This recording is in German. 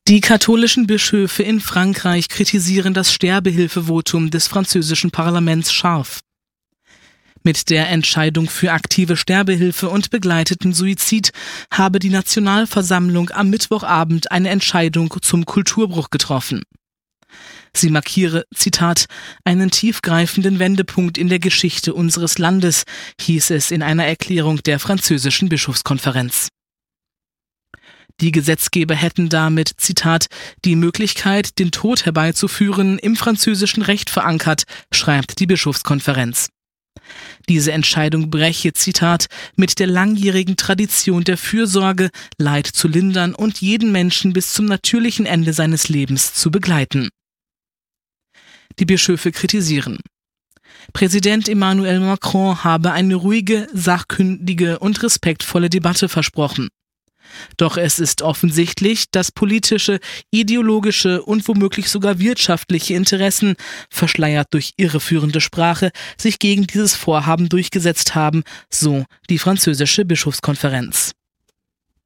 Die katholischen Bischöfe in Frankreich kritisieren das Sterbehilfevotum des französischen Parlaments scharf. Mit der Entscheidung für aktive Sterbehilfe und begleiteten Suizid habe die Nationalversammlung am Mittwochabend eine Entscheidung zum Kulturbruch getroffen. Sie markiere, Zitat, einen tiefgreifenden Wendepunkt in der Geschichte unseres Landes, hieß es in einer Erklärung der französischen Bischofskonferenz. Die Gesetzgeber hätten damit, Zitat, die Möglichkeit, den Tod herbeizuführen, im französischen Recht verankert, schreibt die Bischofskonferenz. Diese Entscheidung breche, Zitat, mit der langjährigen Tradition der Fürsorge, Leid zu lindern und jeden Menschen bis zum natürlichen Ende seines Lebens zu begleiten. Die Bischöfe kritisieren. Präsident Emmanuel Macron habe eine ruhige, sachkundige und respektvolle Debatte versprochen. Doch es ist offensichtlich, dass politische, ideologische und womöglich sogar wirtschaftliche Interessen, verschleiert durch irreführende Sprache, sich gegen dieses Vorhaben durchgesetzt haben, so die französische Bischofskonferenz.